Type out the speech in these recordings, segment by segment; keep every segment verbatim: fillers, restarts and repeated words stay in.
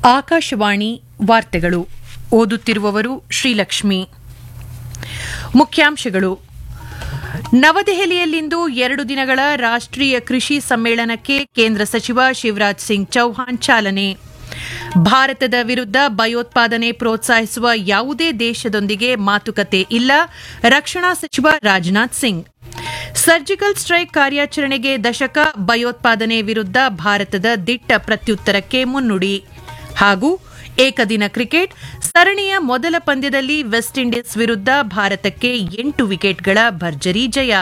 ಆಕಾಶವಾಣಿ ವಾರ್ತೆಗಳು ಓದುತ್ತಿರುವವರು ಶ್ರೀಲಕ್ಷ್ಮಿ. ಮುಖ್ಯಾಂಶಗಳು. ನವದೆಹಲಿಯಲ್ಲಿಂದು ಎರಡು ದಿನಗಳ ರಾಷ್ಟ್ರೀಯ ಕೃಷಿ ಸಮ್ಮೇಳನಕ್ಕೆ ಕೇಂದ್ರ ಸಚಿವ ಶಿವರಾಜ್ ಸಿಂಗ್ ಚೌಹಾಣ್ ಚಾಲನೆ. ಭಾರತದ ವಿರುದ್ಧ ಭಯೋತ್ಪಾದನೆ ಪ್ರೋತ್ಸಾಹಿಸುವ ಯಾವುದೇ ದೇಶದೊಂದಿಗೆ ಮಾತುಕತೆ ಇಲ್ಲ, ರಕ್ಷಣಾ ಸಚಿವ ರಾಜನಾಥ್ ಸಿಂಗ್. ಸರ್ಜಿಕಲ್ ಸ್ಟ್ರೈಕ್ ಕಾರ್ಯಾಚರಣೆಗೆ ದಶಕ, ಭಯೋತ್ಪಾದನೆ ವಿರುದ್ಧ ಭಾರತದ ದಿಟ್ಟ ಪ್ರತ್ಯುತ್ತರಕ್ಕೆ ಮುನ್ನುಡಿ. ಹಾಗೂ ಏಕದಿನ ಕ್ರಿಕೆಟ್ ಸರಣಿಯ ಮೊದಲ ಪಂದ್ಯದಲ್ಲಿ ವೆಸ್ಟ್ ಇಂಡೀಸ್ ವಿರುದ್ಧ ಭಾರತಕ್ಕೆ ಎಂಟು ವಿಕೆಟ್ಗಳ ಭರ್ಜರಿ ಜಯ.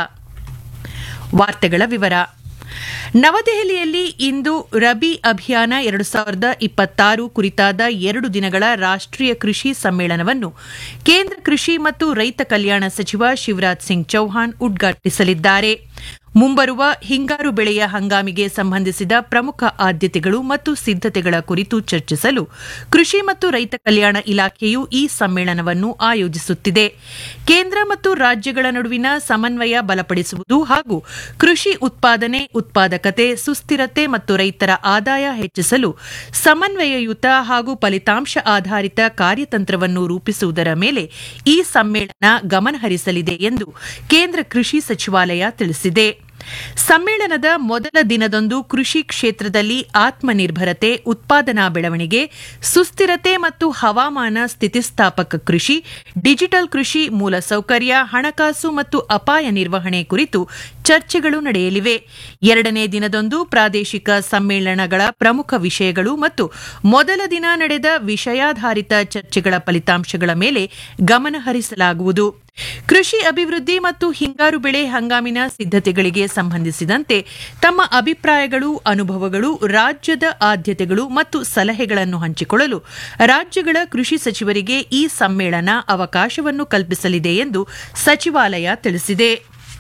ವಾರ್ತೆಗಳ ವಿವರ. ನವದೆಹಲಿಯಲ್ಲಿ ಇಂದು ರಬಿ ಅಭಿಯಾನ ಎರಡು ಸಾವಿರದ ಇಪ್ಪತ್ತಾರು ಕುರಿತಾದ ಎರಡು ದಿನಗಳ ರಾಷ್ಟ್ರೀಯ ಕೃಷಿ ಸಮ್ಮೇಳನವನ್ನು ಕೇಂದ್ರ ಕೃಷಿ ಮತ್ತು ರೈತ ಕಲ್ಯಾಣ ಸಚಿವ ಶಿವರಾಜ್ ಸಿಂಗ್ ಚೌಹಾಣ್ ಉದ್ಘಾಟಿಸಲಿದ್ದಾರೆ. ಮುಂಬರುವ ಹಿಂಗಾರು ಬೆಳೆಯ ಹಂಗಾಮಿಗೆ ಸಂಬಂಧಿಸಿದ ಪ್ರಮುಖ ಆದ್ಯತೆಗಳು ಮತ್ತು ಸಿದ್ದತೆಗಳ ಕುರಿತು ಚರ್ಚಿಸಲು ಕೃಷಿ ಮತ್ತು ರೈತ ಕಲ್ಯಾಣ ಇಲಾಖೆಯು ಈ ಸಮ್ಮೇಳನವನ್ನು ಆಯೋಜಿಸುತ್ತಿದೆ. ಕೇಂದ್ರ ಮತ್ತು ರಾಜ್ಯಗಳ ನಡುವಿನ ಸಮನ್ವಯ ಬಲಪಡಿಸುವುದು ಹಾಗೂ ಕೃಷಿ ಉತ್ಪಾದನೆ, ಉತ್ಪಾದಕತೆ, ಸುಸ್ಥಿರತೆ ಮತ್ತು ರೈತರ ಆದಾಯ ಹೆಚ್ಚಿಸಲು ಸಮನ್ವಯಯುತ ಹಾಗೂ ಫಲಿತಾಂಶ ಆಧಾರಿತ ಕಾರ್ಯತಂತ್ರವನ್ನು ರೂಪಿಸುವುದರ ಮೇಲೆ ಈ ಸಮ್ಮೇಳನ ಗಮನಹರಿಸಲಿದೆ ಎಂದು ಕೇಂದ್ರ ಕೃಷಿ ಸಚಿವಾಲಯ ತಿಳಿಸಿದೆ. ಸಮ್ಮೇಳನದ ಮೊದಲ ದಿನದಂದು ಕೃಷಿ ಕ್ಷೇತ್ರದಲ್ಲಿ ಆತ್ಮನಿರ್ಭರತೆ, ಉತ್ಪಾದನಾ ಬೆಳವಣಿಗೆ, ಸುಸ್ಥಿರತೆ ಮತ್ತು ಹವಾಮಾನ ಸ್ಥಿತಿಸ್ಥಾಪಕ ಕೃಷಿ, ಡಿಜಿಟಲ್ ಕೃಷಿ, ಮೂಲಸೌಕರ್ಯ, ಹಣಕಾಸು ಮತ್ತು ಅಪಾಯ ನಿರ್ವಹಣೆ ಕುರಿತು ಚರ್ಚೆಗಳು ನಡೆಯಲಿವೆ. ಎರಡನೇ ದಿನದಂದು ಪ್ರಾದೇಶಿಕ ಸಮ್ಮೇಳನಗಳ ಪ್ರಮುಖ ವಿಷಯಗಳು ಮತ್ತು ಮೊದಲ ದಿನ ನಡೆದ ವಿಷಯಾಧಾರಿತ ಚರ್ಚೆಗಳ ಫಲಿತಾಂಶಗಳ ಮೇಲೆ ಗಮನ ಹರಿಸಲಾಗುವುದು. ಕೃಷಿ ಅಭಿವೃದ್ಧಿ ಮತ್ತು ಹಿಂಗಾರು ಬೆಳೆ ಹಂಗಾಮಿನ ಸಿದ್ದತೆಗಳಿಗೆ ಸಂಬಂಧಿಸಿದಂತೆ ತಮ್ಮ ಅಭಿಪ್ರಾಯಗಳು, ಅನುಭವಗಳು, ರಾಜ್ಯದ ಆದ್ಯತೆಗಳು ಮತ್ತು ಸಲಹೆಗಳನ್ನು ಹಂಚಿಕೊಳ್ಳಲು ರಾಜ್ಯಗಳ ಕೃಷಿ ಸಚಿವರಿಗೆ ಈ ಸಮ್ಮೇಳನ ಅವಕಾಶವನ್ನು ಕಲ್ಪಿಸಲಿದೆ ಎಂದು ಸಚಿವಾಲಯ ತಿಳಿಸಿದೆ.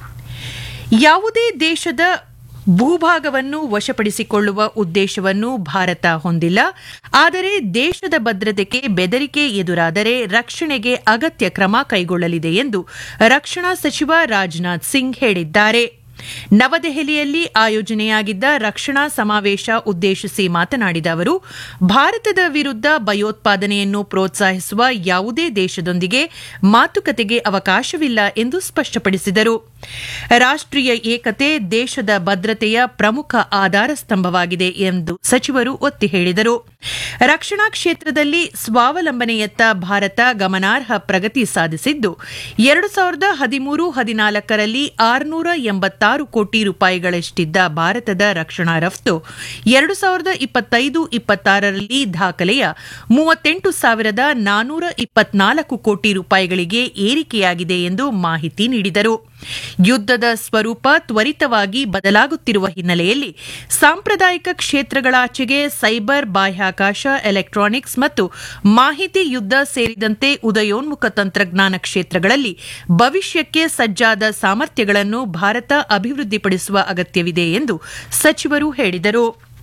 ಯಾವುದೇ ದೇಶದ ಭೂಭಾಗವನ್ನು ವಶಪಡಿಸಿಕೊಳ್ಳುವ ಉದ್ದೇಶವನ್ನು ಭಾರತ ಹೊಂದಿಲ್ಲ. ಆದರೆ ದೇಶದ ಭದ್ರತೆಗೆ ಬೆದರಿಕೆ ಎದುರಾದರೆ ರಕ್ಷಣೆಗೆ ಅಗತ್ಯ ಕ್ರಮ ಕೈಗೊಳ್ಳಲಿದೆ ಎಂದು ರಕ್ಷಣಾ ಸಚಿವ ರಾಜನಾಥ್ ಸಿಂಗ್ ಹೇಳಿದ್ದಾರೆ. ನವದೆಹಲಿಯಲ್ಲಿ ಆಯೋಜನೆಯಾಗಿದ್ದ ರಕ್ಷಣಾ ಸಮಾವೇಶ ಉದ್ದೇಶಿಸಿ ಮಾತನಾಡಿದ ಅವರು, ಭಾರತದ ವಿರುದ್ಧ ಭಯೋತ್ಪಾದನೆಯನ್ನು ಪ್ರೋತ್ಸಾಹಿಸುವ ಯಾವುದೇ ದೇಶದೊಂದಿಗೆ ಮಾತುಕತೆಗೆ ಅವಕಾಶವಿಲ್ಲ ಎಂದು ಸ್ಪಷ್ಟಪಡಿಸಿದರು. ರಾಷ್ಟ್ರೀಯ ಏಕತೆ ದೇಶದ ಭದ್ರತೆಯ ಪ್ರಮುಖ ಆಧಾರ ಸ್ತಂಭವಾಗಿದೆ ಎಂದು ಸಚಿವರು ಒತ್ತಿ ಹೇಳಿದರು. ರಕ್ಷಣಾ ಕ್ಷೇತ್ರದಲ್ಲಿ ಸ್ವಾವಲಂಬನೆಯತ್ತ ಭಾರತ ಗಮನಾರ್ಹ ಪ್ರಗತಿ ಸಾಧಿಸಿದ್ದು, ಎರಡು ಸಾವಿರದ ಹದಿಮೂರು ಹದಿನಾಲ್ಕರಲ್ಲಿ ಆರುನೂರ ಎಂಬತ್ತಾರು ಕೋಟಿ ರೂಪಾಯಿಗಳಷ್ಟಿದ್ದ ಭಾರತದ ರಕ್ಷಣಾ ರಫ್ತು ಎರಡು ಸಾವಿರದ ಇಪ್ಪತ್ತೈದು ಇಪ್ಪತ್ತಾರರಲ್ಲಿ ದಾಖಲೆಯ ಮೂವತ್ತೆಂಟು ಸಾವಿರದ ನಾನೂರ ಇಪ್ಪತ್ನಾಲ್ಕು ಕೋಟಿ ರೂಪಾಯಿಗಳಿಗೆ ಏರಿಕೆಯಾಗಿದೆ ಎಂದು ಮಾಹಿತಿ ನೀಡಿದರು. ಯುದ್ಧದ ಸ್ವರೂಪ ತ್ವರಿತವಾಗಿ ಬದಲಾಗುತ್ತಿರುವ ಹಿನ್ನೆಲೆಯಲ್ಲಿ ಸಾಂಪ್ರದಾಯಿಕ ಕ್ಷೇತ್ರಗಳಾಚೆಗೆ ಸೈಬರ್, ಬಾಹ್ಯಾಕಾಶ, ಎಲೆಕ್ಟ್ರಾನಿಕ್ಸ್ ಮತ್ತು ಮಾಹಿತಿ ಯುದ್ಧ ಸೇರಿದಂತೆ ಉದಯೋನ್ಮುಖ ತಂತ್ರಜ್ಞಾನ ಕ್ಷೇತ್ರಗಳಲ್ಲಿ ಭವಿಷ್ಯಕ್ಕೆ ಸಜ್ಜಾದ ಸಾಮರ್ಥ್ಯಗಳನ್ನು ಭಾರತ ಅಭಿವೃದ್ಧಿಪಡಿಸುವ ಅಗತ್ಯವಿದೆ ಎಂದು ಸಚಿವರು ಹೇಳಿದರು.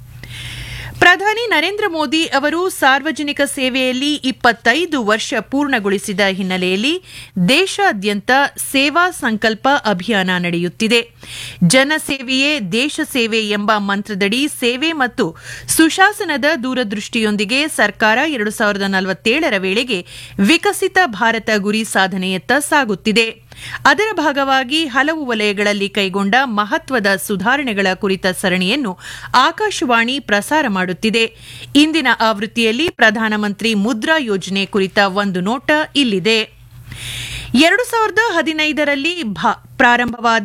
ಪ್ರಧಾನಿ ನರೇಂದ್ರ ಮೋದಿ ಅವರು ಸಾರ್ವಜನಿಕ ಸೇವೆಯಲ್ಲಿ ಇಪ್ಪತ್ತೈದು ವರ್ಷ ಪೂರ್ಣಗೊಳಿಸಿದ ಹಿನ್ನೆಲೆಯಲ್ಲಿ ದೇಶಾದ್ಯಂತ ಸೇವಾ ಸಂಕಲ್ಪ ಅಭಿಯಾನ ನಡೆಯುತ್ತಿದೆ. ಜನಸೇವೆಯೇ ದೇಶ ಸೇವೆ ಎಂಬ ಮಂತ್ರದಡಿ ಸೇವೆ ಮತ್ತು ಸುಶಾಸನದ ದೂರದೃಷ್ಟಿಯೊಂದಿಗೆ ಸರ್ಕಾರ ಎರಡು ಸಾವಿರದ ನಲವತ್ತೇಳರ ವೇಳೆಗೆ ವಿಕಸಿತ ಭಾರತ ಗುರಿ ಸಾಧನೆಯತ್ತ ಸಾಗುತ್ತಿದೆ. ಅದರ ಭಾಗವಾಗಿ ಹಲವು ವಲಯಗಳಲ್ಲಿ ಕೈಗೊಂಡ ಮಹತ್ವದ ಸುಧಾರಣೆಗಳ ಕುರಿತ ಸರಣಿಯನ್ನು ಆಕಾಶವಾಣಿ ಪ್ರಸಾರ ಮಾಡುತ್ತಿದೆ. ಇಂದಿನ ಆವೃತ್ತಿಯಲ್ಲಿ ಪ್ರಧಾನಮಂತ್ರಿ ಮುದ್ರಾ ಯೋಜನೆ ಕುರಿತ ಒಂದು ನೋಟ ಇಲ್ಲಿದೆ. ಎರಡು ಸಾವಿರದ ಹದಿನೈದರಲ್ಲಿ ಪ್ರಾರಂಭವಾದ